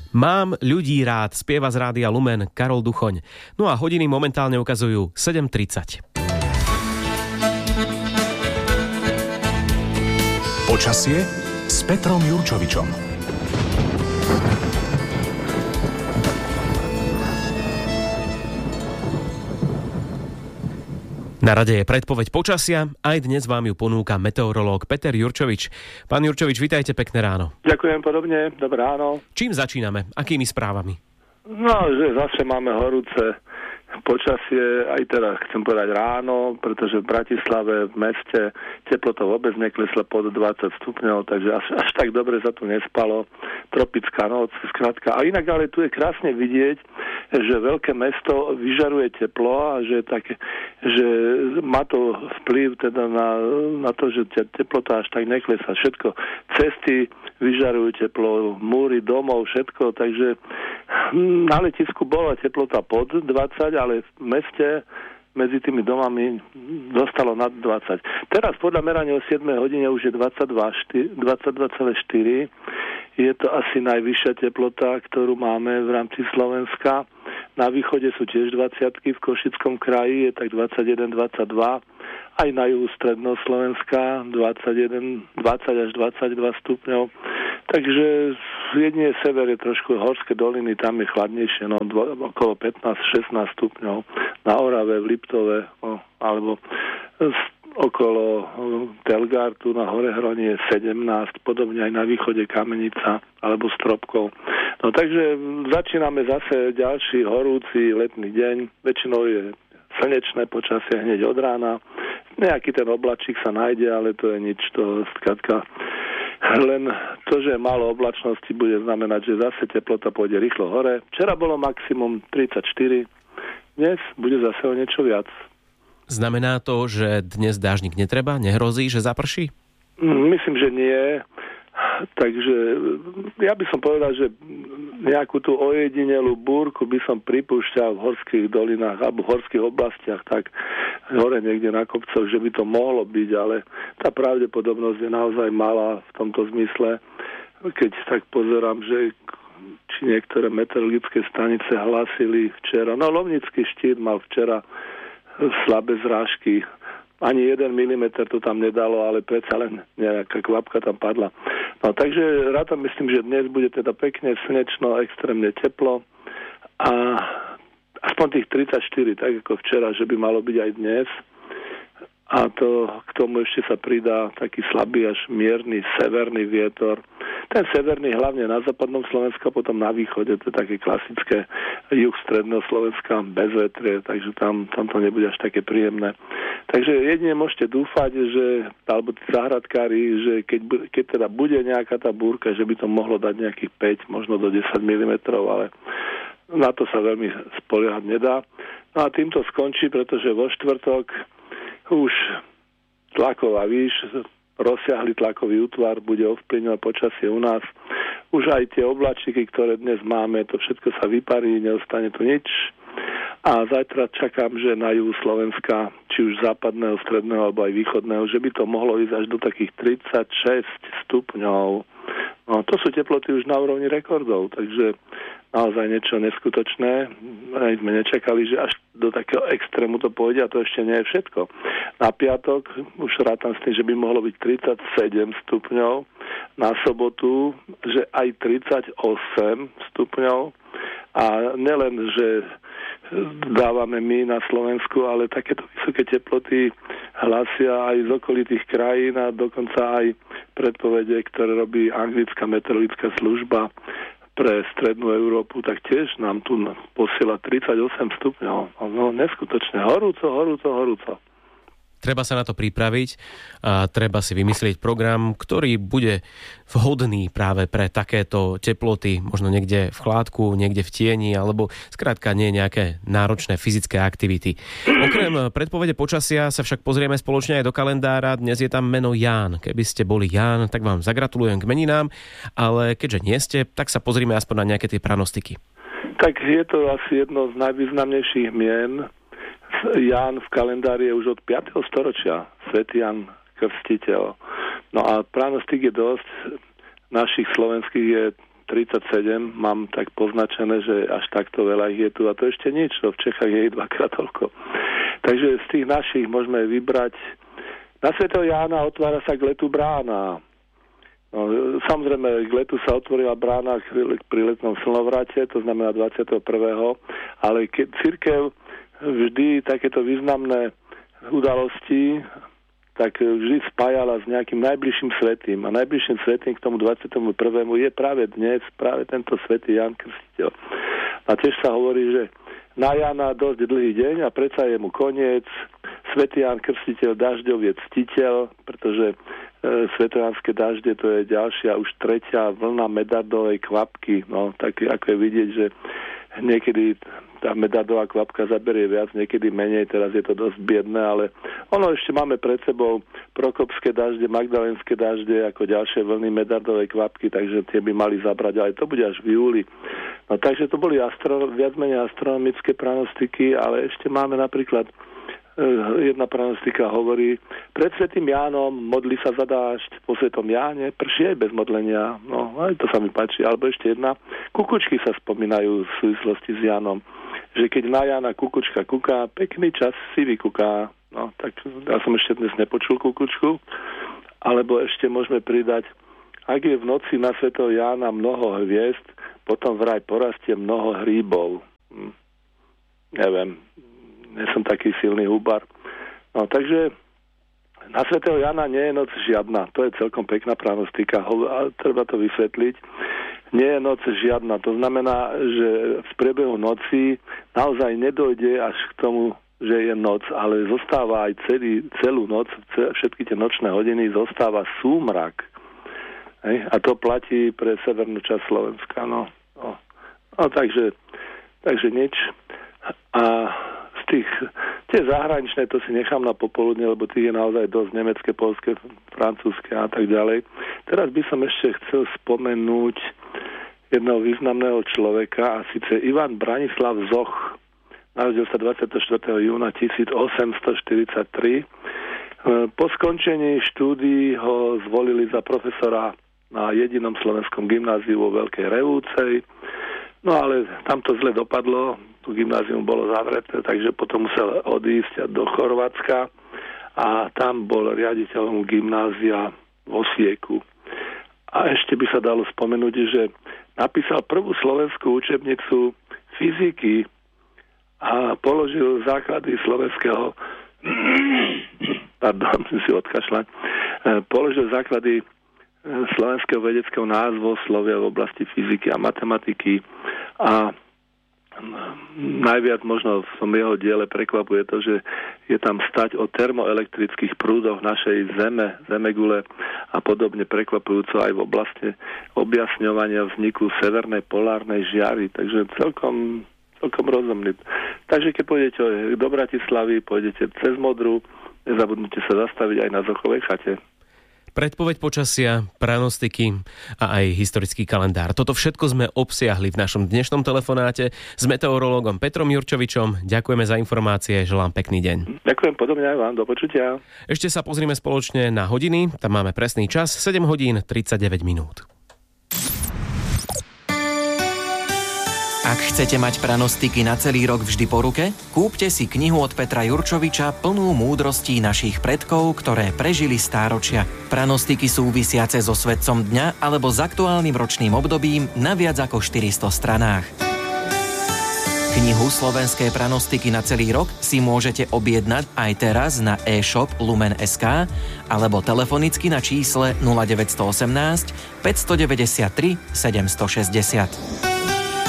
Mám ľudí rád, spieva z Rádia Lumen Karol Duchoň. No a hodiny momentálne ukazujú 7:30. Počasie s Petrom Jurčovičom. Na rade je predpoveď počasia, aj dnes vám ju ponúka meteorológ Peter Jurčovič. Pán Jurčovič, vitajte, pekné ráno. Ďakujem podobne, dobré ráno. Čím začíname? Akými správami? No, že zase máme horúce počasie, aj teda chcem povedať ráno, pretože v Bratislave, v meste, teplota vôbec neklesla pod 20 stupňov, takže až tak dobre sa tu nespalo. Tropická noc, skrátka. A inak ale tu je krásne vidieť, že veľké mesto vyžaruje teplo a že má to vplyv teda na to, že teplota až tak neklesá. Všetko, cesty vyžarujú teplo, múry domov, všetko, takže na letisku bola teplota pod 20, ale v meste medzi tými domami dostalo nad 20. Teraz podľa merania o 7 hodine už je 22,4. Je to asi najvyššia teplota, ktorú máme v rámci Slovenska. Na východe sú tiež 20, v Košickom kraji je tak 21-22. Aj na juhu strednoslovenska 20 až 22 stupňov. Takže jedine sever je trošku horské doliny, tam je chladnejšie, okolo 15-16 stupňov. Na Orave, v Liptove, alebo okolo Telgartu na Horehronie je 17, podobne aj na východe Kamenica alebo Stropkov. No takže začíname zase ďalší horúci letný deň. Väčšinou je slnečné počasie hneď od rána. Nejaký ten oblačík sa nájde, ale to je nič, to skrátka. Len to, že málo oblačnosti, bude znamenať, že zase teplota pôjde rýchlo hore. Včera bolo maximum 34, dnes bude zase o niečo viac. Znamená to, že dnes dážnik netreba? Nehrozí, že zaprší? Myslím, že nie. Takže ja by som povedal, že nejakú tú ojedinelú búrku by som pripúšťal v horských dolinách alebo v horských oblastiach, tak hore niekde na kopcoch, že by to mohlo byť, ale tá pravdepodobnosť je naozaj malá v tomto zmysle. Keď tak pozerám, že či niektoré meteorologické stanice hlásili včera, Lomnický štít mal včera slabé zrážky, ani 1 milimeter to tam nedalo, ale predsa len nejaká kvapka tam padla. No takže rátam, myslím, že dnes bude teda pekne slnečno, extrémne teplo a aspoň tých 34, tak ako včera, že by malo byť aj dnes. A to k tomu ešte sa pridá taký slabý až mierny severný vietor. Ten severný hlavne na západnom Slovensku, potom na východe, to je také klasické juh stredného Slovenska bez vetrie, takže tam to nebude až také príjemné. Takže jedine môžete dúfať, že, alebo tí záhradkári, že keď teda bude nejaká tá búrka, že by to mohlo dať nejakých 5, možno do 10 mm, ale na to sa veľmi spoliehať nedá. No a týmto skončí, pretože vo štvrtok už tlaková výš, rozsiahly tlakový útvar bude ovplyvňovať počasie u nás. Už aj tie oblačíky, ktoré dnes máme, to všetko sa vyparí, neostane tu nič. A zajtra čakám, že na juhu Slovenska, či už západného, stredného alebo aj východného, že by to mohlo ísť až do takých 36 stupňov. No, to sú teploty už na úrovni rekordov, takže naozaj niečo neskutočné. Aj sme nečakali, že až do takého extrému to pôjde a to ešte nie je všetko. Na piatok už rátam s tým, že by mohlo byť 37 stupňov. Na sobotu, že aj 38 stupňov. A nelen, že dávame my na Slovensku, ale takéto vysoké teploty hlásia aj z okolitých krajín a dokonca aj predpovede, ktoré robí anglická meteorologická služba pre strednú Európu, tak tiež nám tu posiela 38 stupňov. No neskutočne. Horúco. Treba sa na to pripraviť a treba si vymyslieť program, ktorý bude vhodný práve pre takéto teploty, možno niekde v chládku, niekde v tieni, alebo skrátka nie nejaké náročné fyzické aktivity. Okrem predpovede počasia sa však pozrieme spoločne aj do kalendára. Dnes je tam meno Ján. Keby ste boli Ján, tak vám zagratulujem k meninám, ale keďže nie ste, tak sa pozrieme aspoň na nejaké tie pranostiky. Tak je to asi jedno z najvýznamnejších mien. Ján v kalendári je už od 5. storočia, svätý Ján Krstiteľ. No a pranostik je dosť, našich slovenských je 37, mám tak poznačené, že až takto veľa ich je tu a to ešte nič, to v Čechách je ich dvakrát toľko. Takže z tých našich môžeme vybrať. Na Svätého Jána otvára sa k letu brána. No, samozrejme, k letu sa otvorila brána pri letnom slnovrate, to znamená 21. Ale keď cirkev vždy takéto významné udalosti tak vždy spájala s nejakým najbližším svätým. A najbližším svätým k tomu 21. je práve dnes, práve tento svätý Ján Krstiteľ. A tiež sa hovorí, že na Jána dosť dlhý deň a predsa je mu koniec. Svätý Ján Krstiteľ dažďov je ctiteľ, pretože svätojánske dažde to je ďalšia, už tretia vlna medardovej kvapky. No, tak ako je vidieť, že niekedy tá medardová kvapka zaberie viac, niekedy menej, teraz je to dosť biedné, ale ono ešte máme pred sebou prokopské dažde, magdalénske dažde, ako ďalšie vlny medardovej kvapky, takže tie by mali zabrať, ale to bude až v júli. No takže to boli viac menej astronomické pranostiky, ale ešte máme napríklad jedna pranostika hovorí, pred svätým Jánom modli sa za dážď, po svätom Jáne prší aj bez modlenia. No, aj to sa mi páči. Alebo ešte jedna, kukučky sa spomínajú v súvislosti s Jánom, že keď na Jána kukučka kuká, pekný čas si vykuká. No, tak ja som ešte dnes nepočul kukučku. Alebo ešte môžeme pridať, ak je v noci na svätého Jána mnoho hviezd, potom vraj porastie mnoho hríbov. Neviem, nie som taký silný húbar. No, takže na svätého Jana nie je noc žiadna. To je celkom pekná pranostika. A treba to vysvetliť. Nie je noc žiadna. To znamená, že v priebehu noci naozaj nedojde až k tomu, že je noc, ale zostáva aj celú noc, všetky tie nočné hodiny zostáva súmrak. A to platí pre severnú časť Slovenska. No, takže nič. A tie zahraničné, to si nechám na popoludne, lebo tých je naozaj dosť nemecké, poľské, francúzske a tak ďalej. Teraz by som ešte chcel spomenúť jedného významného človeka, a síce Ivan Branislav Zoch. Narodil sa 24. júna 1843. Po skončení štúdií ho zvolili za profesora na jedinom slovenskom gymnáziu vo Veľkej Revúcej. No ale tam to zle dopadlo, tu gymnázium bolo zavreté, takže potom musel odísť do Chorvátska a tam bol riaditeľom gymnázia v Osieku. A ešte by sa dalo spomenúť, že napísal prvú slovenskú učebnicu fyziky a položil základy slovenského položil základy slovenského vedeckého názvoslovia v oblasti fyziky a matematiky a najviac možno v tom jeho diele prekvapuje to, že je tam stať o termoelektrických prúdoch našej zemegule a podobne prekvapujúco aj v oblasti objasňovania vzniku severnej polárnej žiary, takže celkom rozumný. Takže keď pôjdete do Bratislavy, pôjdete cez Modru, nezabudnite sa zastaviť aj na Zochovej chate. Predpoveď počasia, pranostiky a aj historický kalendár. Toto všetko sme obsiahli v našom dnešnom telefonáte s meteorológom Petrom Jurčovičom. Ďakujeme za informácie, želám pekný deň. Ďakujem podobne aj vám, do počutia. Ešte sa pozrime spoločne na hodiny, tam máme presný čas, 7 hodín 39 minút. Ak chcete mať pranostiky na celý rok vždy po ruke, kúpte si knihu od Petra Jurčoviča plnú múdrostí našich predkov, ktoré prežili stáročia. Pranostiky súvisiace so svetcom dňa alebo s aktuálnym ročným obdobím na viac ako 400 stranách. Knihu Slovenské pranostiky na celý rok si môžete objednať aj teraz na e-shop Lumen.sk alebo telefonicky na čísle 0918 593 760.